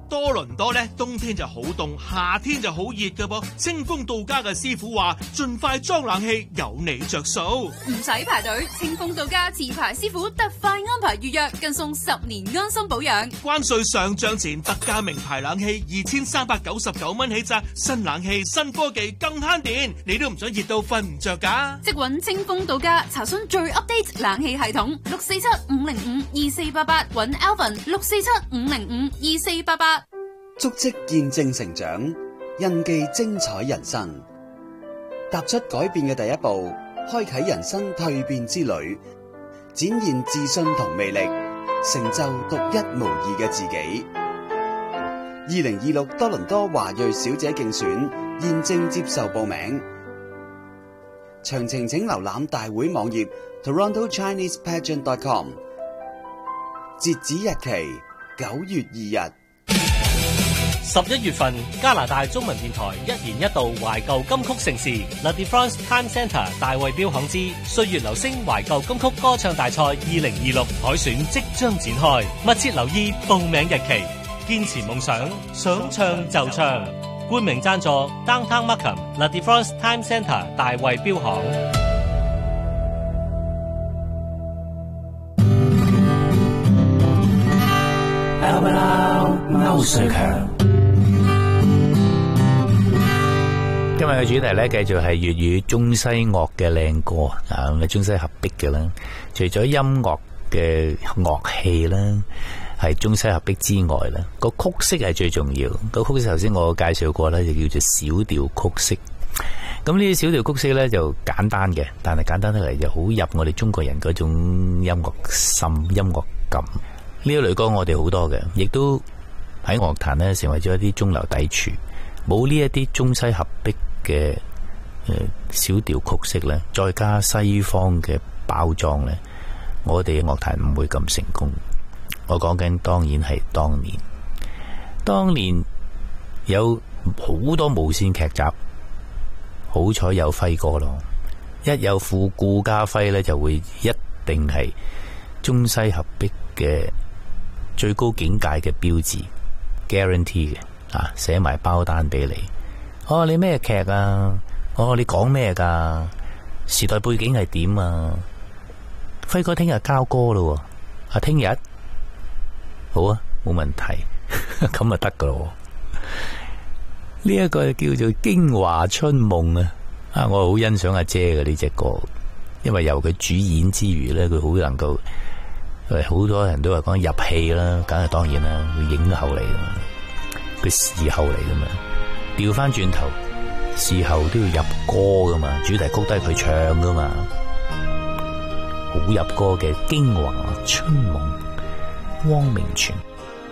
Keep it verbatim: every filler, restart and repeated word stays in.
多倫多咧，冬天就好凍，夏天就好熱㗎噃。清風到家嘅師傅話，盡快裝冷氣，有你着數， 唔使排隊。清風到家持牌師傅特快安排預約，更送十年安心保養。 關稅上漲前特價名牌冷氣二千三百九十九蚊起咋，新冷氣新科技更慳電，你都唔想熱到瞓唔着噶？ 即搵清風到家查詢最 update 冷氣系統，六四七五零五二四八八，搵 Alvin 六四七五零五二四八八。 足跡見證成長，印記精彩人生。踏出改變嘅第一步，開啟人生蛻變之旅，展現自信同魅力，成就獨一無二嘅自己。二零二六多倫多華裔小姐競選現正接受報名，詳情請瀏覽大會網頁 toronto chinese pageant dot com， 截止日期九月二日。 十一月份，加拿大中文電台一年一度懷舊金曲盛事 La Difference Time Centre 大衛標行之歲月留聲懷舊金曲歌唱大賽二零二六海選即將展開，密切留意報名日期。堅持夢想，想唱就唱。冠名贊助 Downtown Markham La Difference Time Centre 大衛標行。 歐瑞強，今日嘅主題咧，繼續係粵語中西樂嘅靚歌啊，咁啊中西合璧嘅啦。除咗音樂嘅樂器啦，係中西合璧之外咧，個曲式係最重要。個曲式頭先我介紹過咧，就叫做小調曲式。咁呢啲小調曲式咧就簡單嘅，但係簡單得嚟就好入我哋中國人嗰種音樂心、音樂感。呢一類歌我哋好多嘅，亦都喺樂壇咧成為咗一啲中流砥柱。冇呢一啲中西合璧嘅誒小調曲式咧，再加西方嘅包裝咧，我哋嘅樂壇唔會咁成功。我講緊當然係當年，當年有好多無線劇集，好彩有輝哥咯。一有副顧嘉輝咧，就會一定係中西合璧嘅最高境界嘅標誌 ，guarantee 嘅啊，寫埋包單俾你。哦，你咩劇啊？哦，你講咩噶？時代背景係點啊？輝哥聽日交歌咯，啊，聽日好啊，冇問題，咁就得噶咯。呢一個叫做《京華春夢》啊，啊，我好欣賞阿姐嘅呢隻歌，因為由佢主演之餘咧，佢好能夠。好多人都話講入戲啦，梗係當然啦，佢影后嚟噶嘛，佢視后嚟噶嘛，調翻轉頭，視后都要入歌噶嘛，主題曲都係佢唱噶嘛，好入歌嘅《京華春夢》，汪明荃。